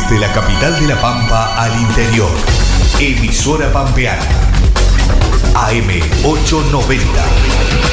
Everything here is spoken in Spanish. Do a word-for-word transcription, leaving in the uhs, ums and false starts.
Desde la capital de La Pampa al interior. Emisora pampeana. A M ochocientos noventa.